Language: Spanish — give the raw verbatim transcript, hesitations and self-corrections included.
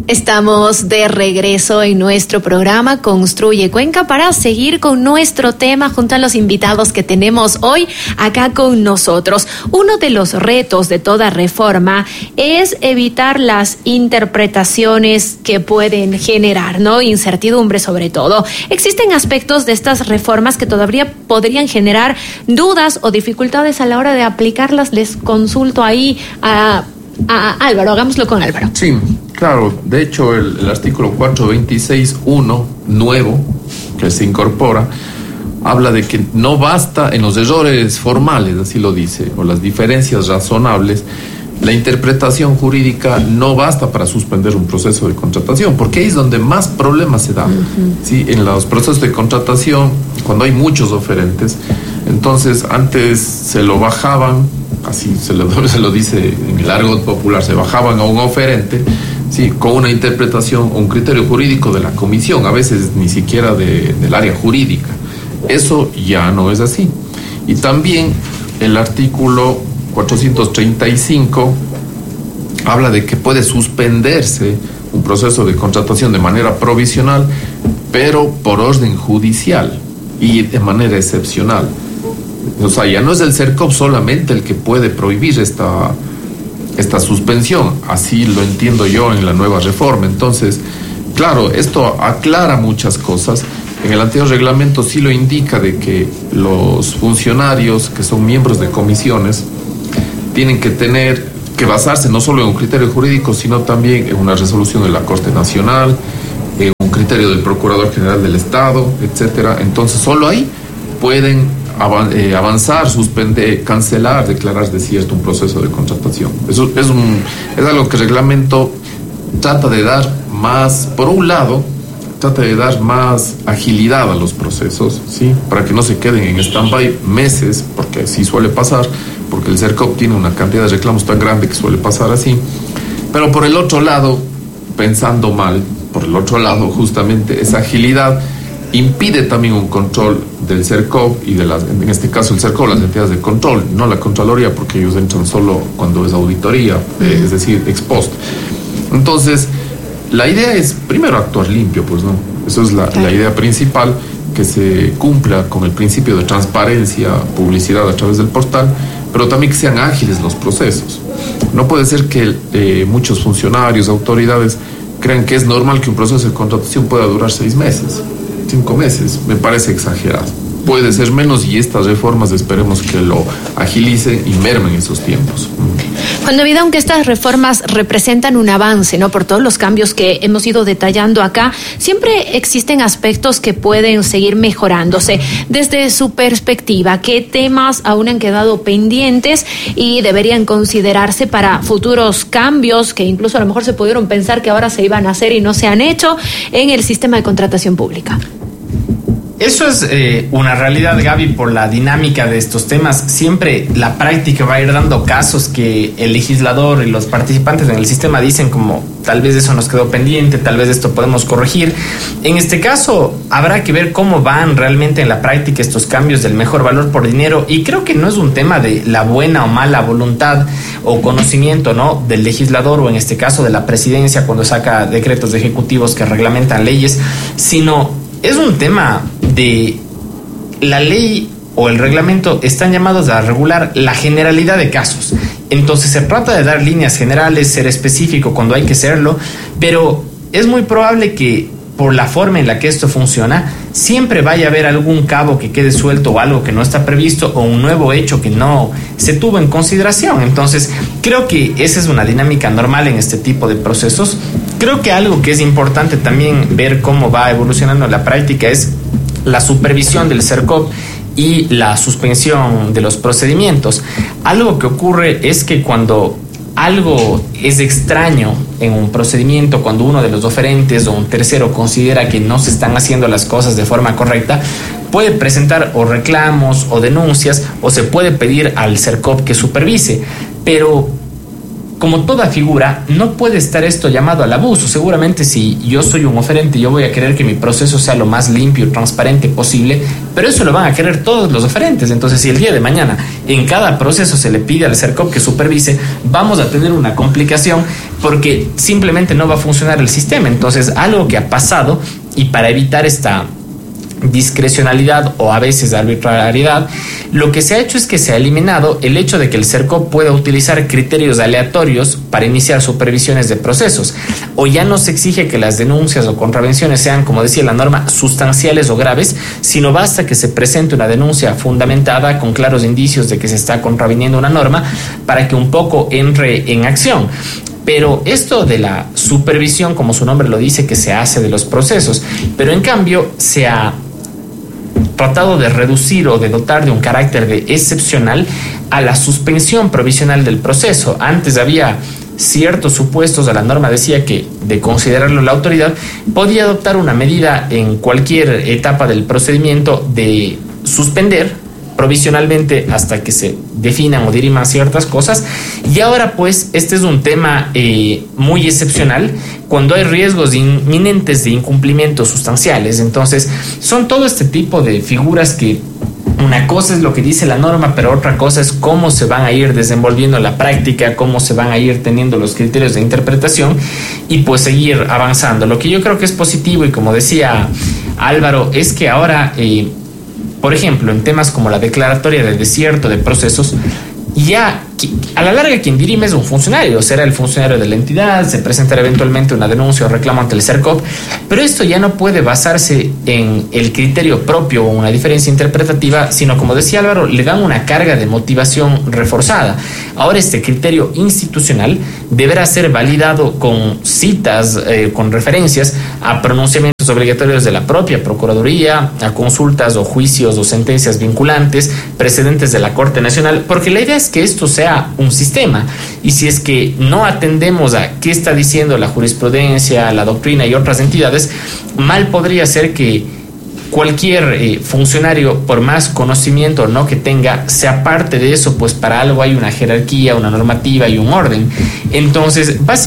Estamos de regreso en nuestro programa Construye Cuenca para seguir con nuestro tema junto a los invitados que tenemos hoy acá con nosotros. Uno de los retos de toda reforma es evitar las interpretaciones que pueden generar, ¿no? Incertidumbre sobre todo. Existen aspectos de estas reformas que todavía podrían generar dudas o dificultades a la hora de aplicarlas. Les consulto ahí a, a Álvaro, hagámoslo con Álvaro. Sí. Claro, de hecho el, el artículo cuatrocientos veintiséis punto uno nuevo que se incorpora habla de que no basta en los errores formales, así lo dice, o las diferencias razonables, la interpretación jurídica no basta para suspender un proceso de contratación, porque ahí es donde más problemas se dan. Uh-huh. ¿Sí? En los procesos de contratación, cuando hay muchos oferentes, entonces antes se lo bajaban, así se lo, se lo dice en el argot popular, se bajaban a un oferente, sí, con una interpretación o un criterio jurídico de la comisión, a veces ni siquiera de, del área jurídica. Eso ya no es así. Y también el artículo cuatrocientos treinta y cinco habla de que puede suspenderse un proceso de contratación de manera provisional, pero por orden judicial y de manera excepcional. O sea, ya no es el CERCOP solamente el que puede prohibir esta esta suspensión, así lo entiendo yo en la nueva reforma. Entonces, claro, esto aclara muchas cosas. En el anterior reglamento sí lo indica de que los funcionarios que son miembros de comisiones tienen que tener que basarse no solo en un criterio jurídico, sino también en una resolución de la Corte Nacional, en un criterio del Procurador General del Estado, etcétera. Entonces, solo ahí pueden avanzar, suspender, cancelar, declarar desierto un proceso de contratación. Eso es, un, es algo que el reglamento trata de dar más, por un lado, trata de dar más agilidad a los procesos, ¿sí? Para que no se queden en stand-by meses, porque así suele pasar, porque el CERCOP tiene una cantidad de reclamos tan grande que suele pasar así. Pero por el otro lado, pensando mal, por el otro lado, justamente esa agilidad impide también un control del CERCOP y de las, en este caso el CERCOP, las entidades de control, no la Contraloría, porque ellos entran solo cuando es auditoría, eh, es decir, ex post. Entonces, la idea es primero actuar limpio, pues no, eso es la, la idea principal, que se cumpla con el principio de transparencia, publicidad a través del portal, pero también que sean ágiles los procesos. No puede ser que eh, muchos funcionarios, autoridades, crean que es normal que un proceso de contratación pueda durar seis meses. Cinco meses, me parece exagerado. Puede ser menos y estas reformas esperemos que lo agilicen y mermen esos tiempos. Juan David, aunque estas reformas representan un avance, ¿no? Por todos los cambios que hemos ido detallando acá, siempre existen aspectos que pueden seguir mejorándose. Desde su perspectiva, ¿qué temas aún han quedado pendientes y deberían considerarse para futuros cambios que incluso a lo mejor se pudieron pensar que ahora se iban a hacer y no se han hecho en el sistema de contratación pública? Eso es eh, una realidad, Gaby, por la dinámica de estos temas. Siempre la práctica va a ir dando casos que el legislador y los participantes en el sistema dicen como tal vez eso nos quedó pendiente, tal vez esto podemos corregir. En este caso habrá que ver cómo van realmente en la práctica estos cambios del mejor valor por dinero, y creo que no es un tema de la buena o mala voluntad o conocimiento, ¿no?, del legislador, o en este caso de la presidencia cuando saca decretos ejecutivos que reglamentan leyes, sino es un tema de la ley o el reglamento están llamados a regular la generalidad de casos. Entonces se trata de dar líneas generales, ser específico cuando hay que serlo, pero es muy probable que por la forma en la que esto funciona, siempre vaya a haber algún cabo que quede suelto o algo que no está previsto o un nuevo hecho que no se tuvo en consideración. Entonces, creo que esa es una dinámica normal en este tipo de procesos. Creo que algo que es importante también ver cómo va evolucionando la práctica es la supervisión del CERCOP y la suspensión de los procedimientos. Algo que ocurre es que cuando algo es extraño en un procedimiento, cuando uno de los oferentes o un tercero considera que no se están haciendo las cosas de forma correcta, puede presentar o reclamos o denuncias, o se puede pedir al CERCOP que supervise. Pero como toda figura, no puede estar esto llamado al abuso. Seguramente si yo soy un oferente, yo voy a querer que mi proceso sea lo más limpio y transparente posible, pero eso lo van a querer todos los oferentes. Entonces, si el día de mañana en cada proceso se le pide al CERCOP que supervise, vamos a tener una complicación porque simplemente no va a funcionar el sistema. Entonces, algo que ha pasado, y para evitar esta discrecionalidad o a veces arbitrariedad, lo que se ha hecho es que se ha eliminado el hecho de que el CERCOP pueda utilizar criterios aleatorios para iniciar supervisiones de procesos, o ya no se exige que las denuncias o contravenciones sean, como decía la norma, sustanciales o graves, sino basta que se presente una denuncia fundamentada con claros indicios de que se está contraviniendo una norma para que un poco entre en acción. Pero esto de la supervisión, como su nombre lo dice, que se hace de los procesos, pero en cambio se ha tratado de reducir o de dotar de un carácter de excepcional a la suspensión provisional del proceso. Antes había ciertos supuestos, a la norma decía que de considerarlo la autoridad podía adoptar una medida en cualquier etapa del procedimiento de suspender provisionalmente hasta que se definan o diriman ciertas cosas, y ahora pues este es un tema eh, muy excepcional cuando hay riesgos inminentes de incumplimientos sustanciales. Entonces son todo este tipo de figuras que una cosa es lo que dice la norma, pero otra cosa es cómo se van a ir desenvolviendo la práctica, cómo se van a ir teniendo los criterios de interpretación y pues seguir avanzando. Lo que yo creo que es positivo, y como decía Álvaro, es que ahora eh, por ejemplo, en temas como la declaratoria de desierto de procesos, ya a la larga quien dirime es un funcionario, será el funcionario de la entidad, se presentará eventualmente una denuncia o reclamo ante el CERCOP, pero esto ya no puede basarse en el criterio propio o una diferencia interpretativa, sino, como decía Álvaro, le dan una carga de motivación reforzada. Ahora este criterio institucional deberá ser validado con citas, eh, con referencias a pronunciamientos obligatorios de la propia Procuraduría, a consultas o juicios o sentencias vinculantes, precedentes de la Corte Nacional, porque la idea es que esto sea un sistema, y si es que no atendemos a qué está diciendo la jurisprudencia, la doctrina y otras entidades, mal podría ser que cualquier eh, funcionario, por más conocimiento o no que tenga, sea parte de eso, pues para algo hay una jerarquía, una normativa y un orden. Entonces, básicamente